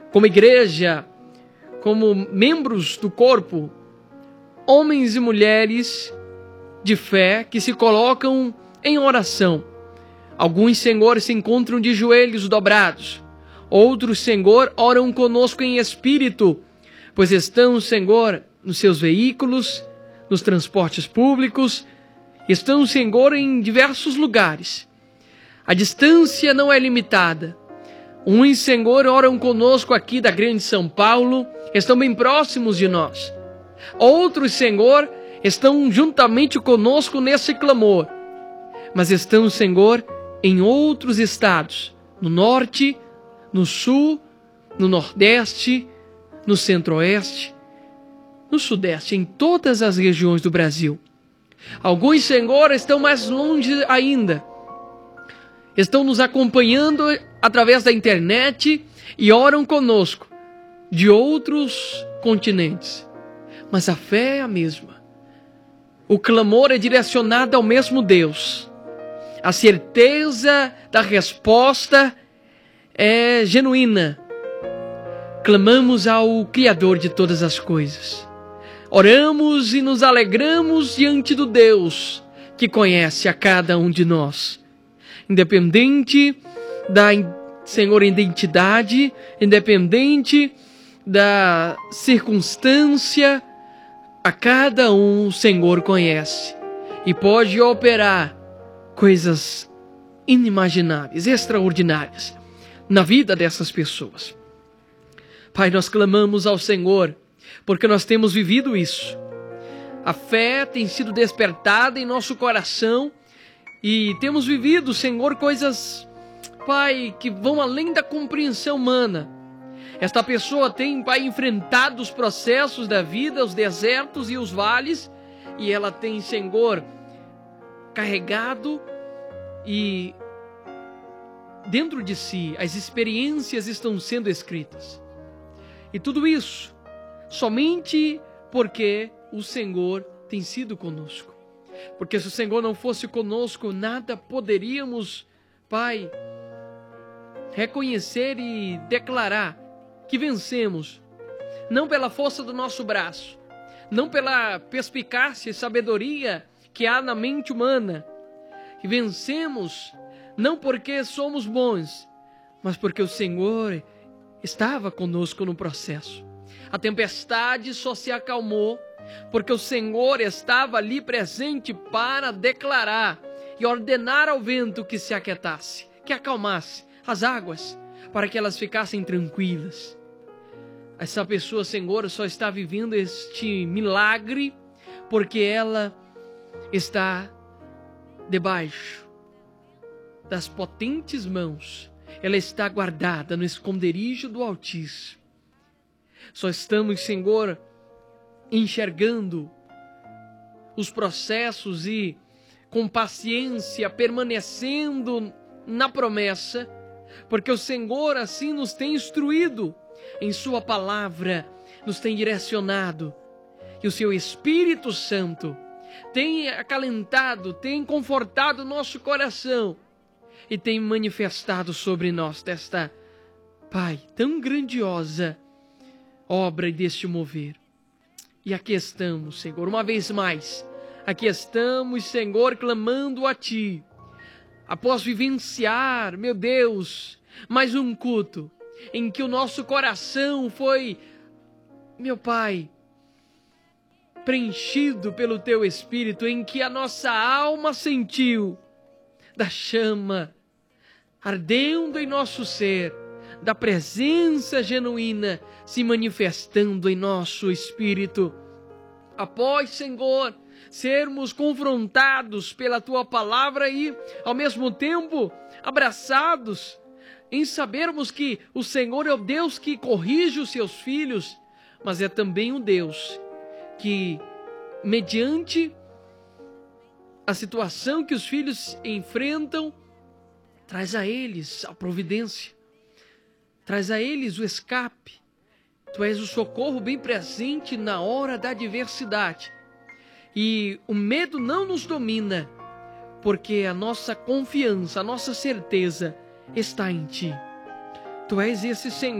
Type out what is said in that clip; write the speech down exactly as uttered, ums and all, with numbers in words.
como igreja, como membros do corpo, homens e mulheres de fé que se colocam em oração. Alguns, Senhor, se encontram de joelhos dobrados. Outros, Senhor, oram conosco em espírito, pois estão, Senhor, nos seus veículos, nos transportes públicos, estão, Senhor, em diversos lugares. A distância não é limitada. Uns, Senhor, oram conosco aqui da grande São Paulo, estão bem próximos de nós. Outros, Senhor, estão juntamente conosco nesse clamor, mas estão, Senhor, em outros estados, no norte, no sul, no nordeste, no centro-oeste, no sudeste, em todas as regiões do Brasil. Alguns, Senhor, estão mais longe ainda. Estão nos acompanhando através da internet e oram conosco de outros continentes. Mas a fé é a mesma. O clamor é direcionado ao mesmo Deus. A certeza da resposta é genuína. Clamamos ao Criador de todas as coisas. Oramos e nos alegramos diante do Deus que conhece a cada um de nós. Independente da, Senhor, identidade, independente da circunstância, a cada um o Senhor conhece e pode operar coisas inimagináveis, extraordinárias na vida dessas pessoas. Pai, nós clamamos ao Senhor porque nós temos vivido isso. A fé tem sido despertada em nosso coração e temos vivido, Senhor, coisas, Pai, que vão além da compreensão humana. Esta pessoa tem, Pai, enfrentado os processos da vida, os desertos e os vales, e ela tem, Senhor, carregado e dentro de si as experiências estão sendo escritas. E tudo isso somente porque o Senhor tem sido conosco. Porque se o Senhor não fosse conosco, nada poderíamos, Pai, reconhecer e declarar que vencemos, não pela força do nosso braço, não pela perspicácia e sabedoria que há na mente humana, que vencemos não porque somos bons, mas porque o Senhor estava conosco no processo. A tempestade só se acalmou porque o Senhor estava ali presente para declarar e ordenar ao vento que se aquietasse, que acalmasse as águas, para que elas ficassem tranquilas. Essa pessoa, Senhor, só está vivendo este milagre porque ela está debaixo das potentes mãos. Ela está guardada no esconderijo do Altíssimo. Só estamos, Senhor, enxergando os processos e com paciência permanecendo na promessa, porque o Senhor assim nos tem instruído em sua palavra, nos tem direcionado, e o seu Espírito Santo tem acalentado, tem confortado o nosso coração e tem manifestado sobre nós desta, Pai, tão grandiosa obra deste mover. E aqui estamos, Senhor, uma vez mais, aqui estamos, Senhor, clamando a Ti, após vivenciar, meu Deus, mais um culto, em que o nosso coração foi, meu Pai, preenchido pelo Teu Espírito, em que a nossa alma sentiu da chama ardendo em nosso ser, da presença genuína se manifestando em nosso espírito. Após, Senhor, sermos confrontados pela Tua palavra e, ao mesmo tempo, abraçados em sabermos que o Senhor é o Deus que corrige os seus filhos, mas é também o Deus que, mediante a situação que os filhos enfrentam, traz a eles a providência, traz a eles o escape. Tu és o socorro bem presente na hora da adversidade. E o medo não nos domina, porque a nossa confiança, a nossa certeza está em Ti. Tu és esse Senhor